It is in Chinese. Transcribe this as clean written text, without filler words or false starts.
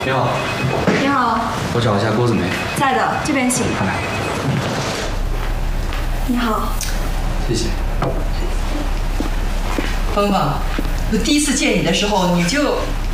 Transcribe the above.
你好， 你好， 我找一下郭子梅。 在的，这边请。 快来。 你好， 谢谢。 芳芳，我第一次见你的时候，你就